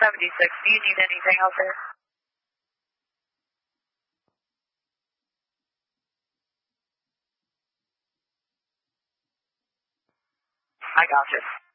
Do you need anything else there? I gotcha.